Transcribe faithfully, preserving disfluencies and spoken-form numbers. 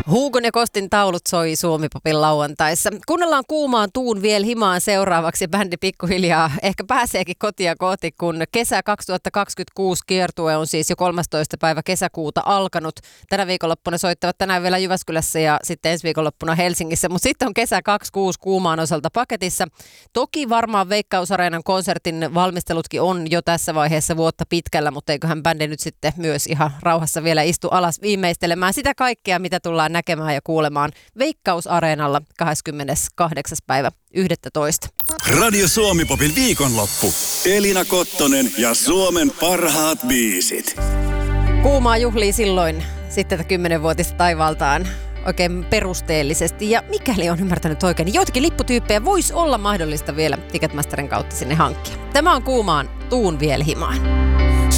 Huukon ja Kostin taulut soi Suomi-popin lauantaissa. Kuunnellaan Kuumaan tuun vielä himaan seuraavaksi. Bändi pikkuhiljaa ehkä pääseekin kotia kohti, kun kesä kaksituhattakaksikymmentäkuusi kiertue on siis jo kolmastoista päivä kesäkuuta alkanut. Tänä viikonloppuna soittavat tänään vielä Jyväskylässä ja sitten ensi viikonloppuna Helsingissä. Mutta sitten on kesä kaksikymmentäkuusi Kuumaan osalta paketissa. Toki varmaan Veikkaus-areenan konsertin valmistelutkin on jo tässä vaiheessa vuotta pitkällä, mutta eiköhän bändi nyt sitten myös ihan rauhassa vielä istu alas viimeistelemään sitä kaikkea, mitä tullaan näkemään ja kuulemaan Veikkaus-areenalla kahdeskymmeneskahdeksas päivä yhdestoista. Radio Suomi-popin viikonloppu. Elina Kottonen ja Suomen parhaat biisit. Kuumaa juhlii silloin sitten tätä kymmenvuotista taivaltaan oikein perusteellisesti. Ja mikäli on ymmärtänyt oikein, niin joitakin lipputyyppejä voisi olla mahdollista vielä Ticketmasterin kautta sinne hankkia. Tämä on Kuumaan tuun vielä himaan.